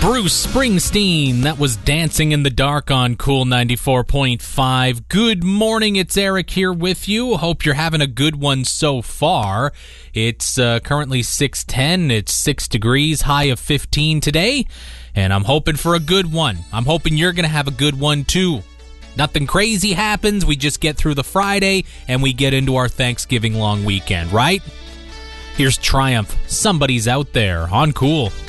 Bruce Springsteen, that was Dancing in the Dark on Cool 94.5. Good morning, it's Eric here with you. Hope you're having a good one so far. It's currently 6:10, it's 6 degrees, high of 15 today, and I'm hoping for a good one. I'm hoping you're going to have a good one too. Nothing crazy happens, we just get through the Friday, and we get into our Thanksgiving long weekend, right? Here's Triumph, Somebody's Out There on Cool.